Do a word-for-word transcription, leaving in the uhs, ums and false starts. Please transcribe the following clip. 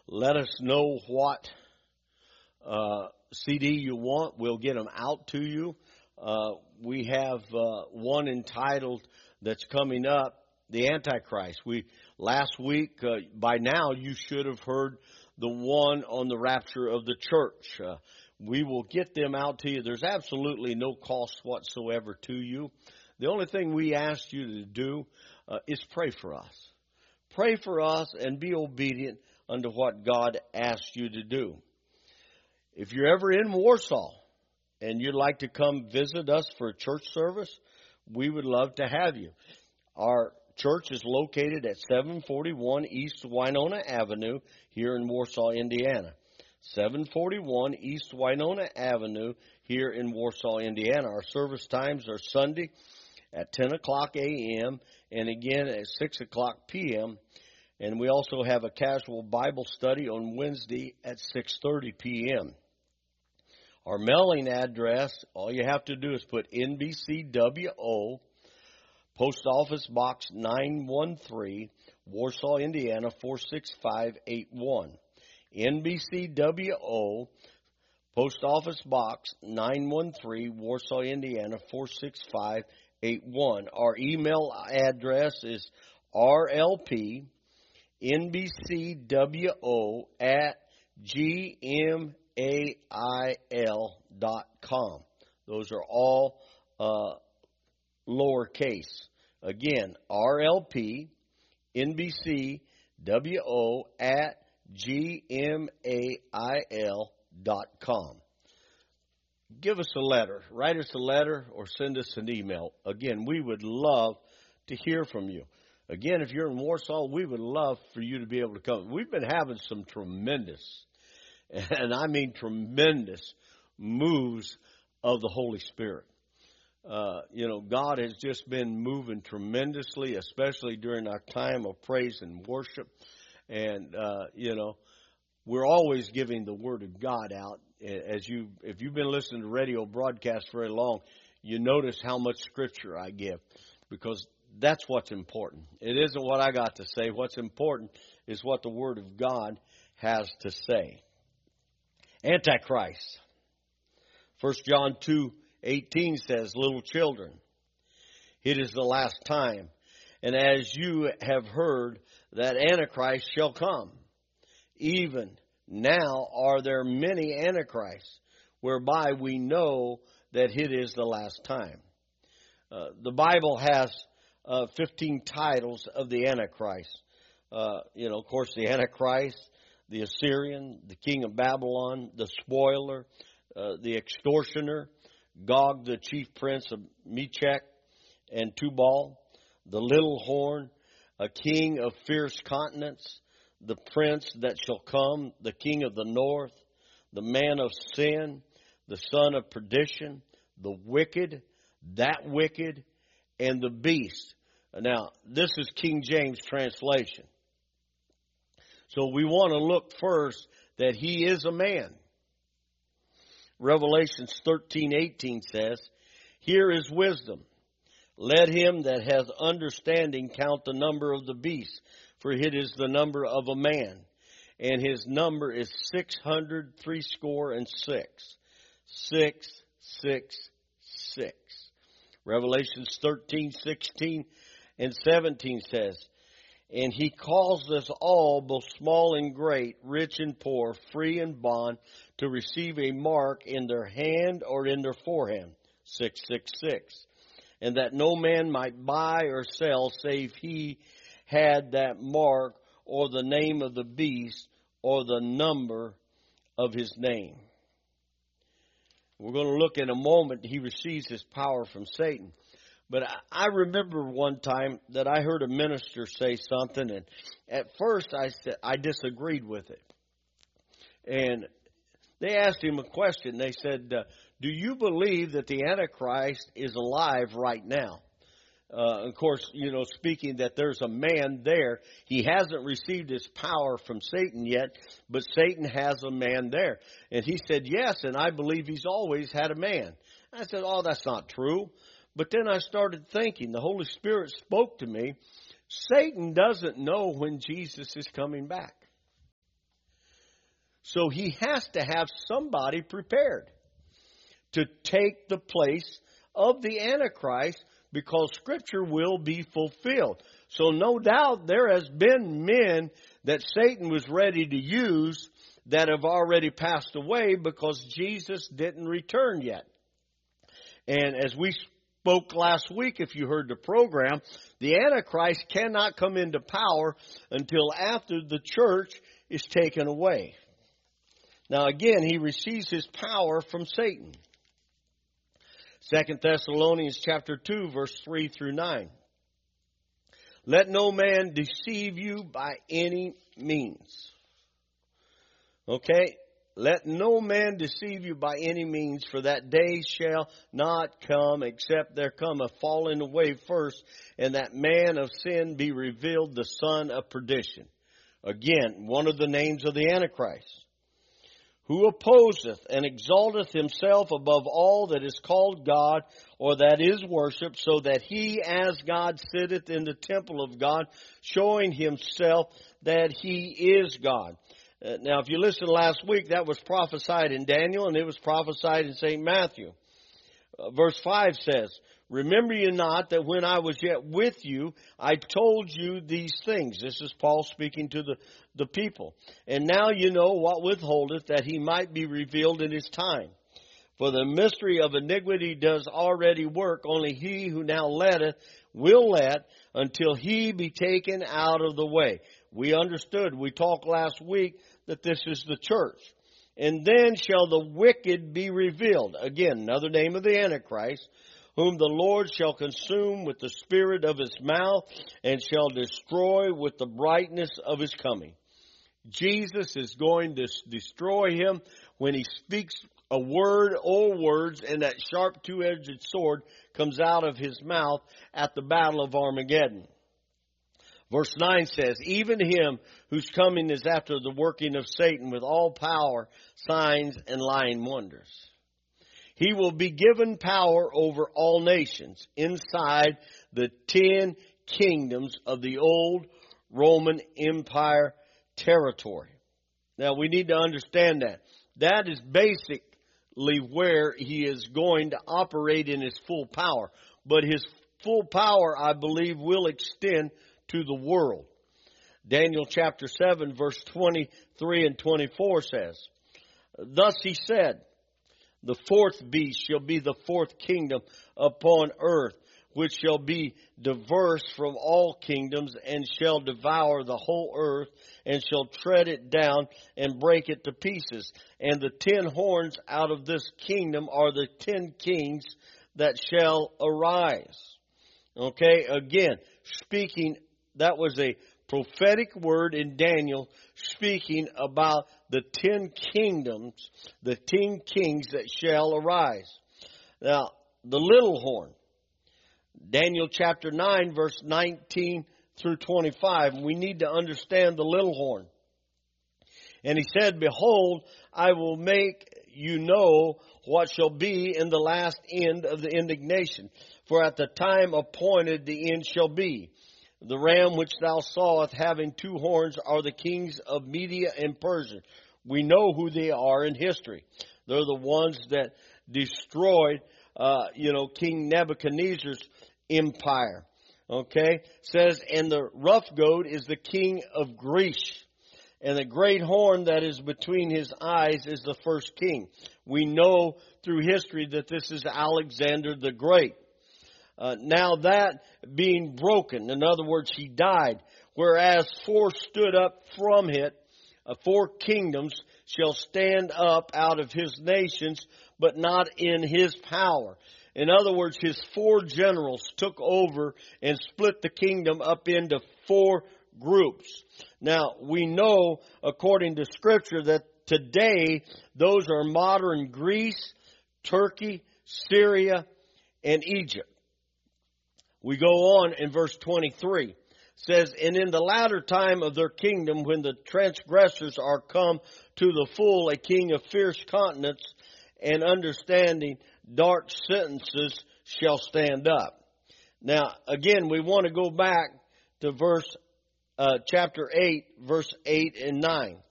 let us know what uh, C D you want. We'll get them out to you. Uh, we have uh, one entitled that's coming up, The Antichrist. We last week, uh, by now, you should have heard the one on the rapture of the church. Uh, we will get them out to you. There's absolutely no cost whatsoever to you. The only thing we ask you to do uh, is pray for us. Pray for us and be obedient unto what God asks you to do. If you're ever in Warsaw and you'd like to come visit us for a church service, we would love to have you. Our church is located at seven forty-one East Winona Avenue here in Warsaw, Indiana. seven forty-one East Winona Avenue here in Warsaw, Indiana. Our service times are Sunday at ten o'clock a.m. and again at six o'clock p.m. And we also have a casual Bible study on Wednesday at six thirty p.m. Our mailing address, all you have to do is put N B C W O, Post Office Box nine one three, Warsaw, Indiana four six five eight one. N B C W O, Post Office Box nine one three, Warsaw, Indiana four six five eight one. Our email address is R L P N B C W O at G M A I L dot com. Those are all uh, lowercase. Again, R L P N B C W O at G M A I L dot com. Give us a letter. Write us a letter or send us an email. Again, we would love to hear from you. Again, if you're in Warsaw, we would love for you to be able to come. We've been having some tremendous, and I mean tremendous, moves of the Holy Spirit. Uh, you know, God has just been moving tremendously, especially during our time of praise and worship. And, uh, you know, we're always giving the Word of God out. As you, if you've been listening to radio broadcasts very long, you notice how much Scripture I give, because that's what's important. It isn't what I got to say. What's important is what the Word of God has to say. Antichrist. First John two eighteen says, little children, it is the last time. And as you have heard that Antichrist shall come, even now are there many Antichrists, whereby we know that it is the last time. Uh, the Bible has uh, fifteen titles of the Antichrist. Uh, you know, of course, the Antichrist, the Assyrian, the king of Babylon, the spoiler, uh, the extortioner, Gog, the chief prince of Meshech and Tubal, the little horn, a king of fierce countenance, the prince that shall come, the king of the north, the man of sin, the son of perdition, the wicked, that wicked, and the beast. Now, this is King James translation. So we want to look first that he is a man. Revelations thirteen eighteen says, here is wisdom. Let him that hath understanding count the number of the beast, for it is the number of a man, and his number is six hundred threescore and six. Six, six, six. Revelations thirteen sixteen and seventeen says, and he calls us all, both small and great, rich and poor, free and bond, to receive a mark in their hand or in their forehead. six six six. And that no man might buy or sell, save he had that mark, or the name of the beast, or the number of his name. We're going to look in a moment, he receives his power from Satan. But I remember one time that I heard a minister say something, and at first I said I disagreed with it. And they asked him a question. They said, uh, do you believe that the Antichrist is alive right now? Uh, of course, you know, speaking that there's a man there. He hasn't received his power from Satan yet, but Satan has a man there. And he said, yes, and I believe he's always had a man. I said, oh, that's not true. But then I started thinking, the Holy Spirit spoke to me. Satan doesn't know when Jesus is coming back. So he has to have somebody prepared to take the place of the Antichrist, because Scripture will be fulfilled. So no doubt there has been men that Satan was ready to use that have already passed away because Jesus didn't return yet. And as we spoke last week, if you heard the program, the Antichrist cannot come into power until after the church is taken away. Now again, he receives his power from Satan. Second Thessalonians chapter two, verse three through nine. Let no man deceive you by any means. Okay? Let no man deceive you by any means, for that day shall not come except there come a falling away first, and that man of sin be revealed, the son of perdition. Again, one of the names of the Antichrist. Who opposeth and exalteth himself above all that is called God, or that is worshipped, so that he as God sitteth in the temple of God, showing himself that he is God. Uh, now, if you listened last week, that was prophesied in Daniel, and it was prophesied in Saint Matthew. Uh, verse five says, Remember you not that when I was yet with you, I told you these things. This is Paul speaking to the, the people. And now you know what withholdeth, that he might be revealed in his time. For the mystery of iniquity does already work. Only he who now letteth will let until he be taken out of the way. We understood, we talked last week, that this is the church. And then shall the wicked be revealed. Again, another name of the Antichrist, whom the Lord shall consume with the spirit of his mouth, and shall destroy with the brightness of his coming. Jesus is going to destroy him when he speaks a word or words, and that sharp two-edged sword comes out of his mouth at the battle of Armageddon. Verse nine says, Even him whose coming is after the working of Satan with all power, signs, and lying wonders. He will be given power over all nations inside the ten kingdoms of the old Roman Empire territory. Now we need to understand that. That is basically where he is going to operate in his full power. But his full power, I believe, will extend to the world. Daniel chapter seven, verse twenty-three and twenty-four says, Thus he said, The fourth beast shall be the fourth kingdom upon earth, which shall be diverse from all kingdoms, and shall devour the whole earth, and shall tread it down, and break it to pieces. And the ten horns out of this kingdom are the ten kings that shall arise. Okay, again, speaking, that was a prophetic word in Daniel speaking about the ten kingdoms, the ten kings that shall arise. Now, the little horn, Daniel chapter nine, verse nineteen through twenty-five, we need to understand the little horn. And he said, Behold, I will make you know what shall be in the last end of the indignation. For at the time appointed the end shall be. The ram which thou sawest having two horns are the kings of Media and Persia. We know who they are in history. They're the ones that destroyed, uh, you know, King Nebuchadnezzar's empire. Okay? It says, and the rough goat is the king of Greece. And the great horn that is between his eyes is the first king. We know through history that this is Alexander the Great. Uh, now that being broken, in other words, he died, whereas four stood up from it, uh, four kingdoms shall stand up out of his nations, but not in his power. In other words, his four generals took over and split the kingdom up into four groups. Now, we know, according to Scripture, that today those are modern Greece, Turkey, Syria, and Egypt. We go on in verse twenty-three. It says, and in the latter time of their kingdom, when the transgressors are come to the full, a king of fierce countenance and understanding dark sentences shall stand up. Now, again, we want to go back to verse uh, chapter eight, verse eight and nine.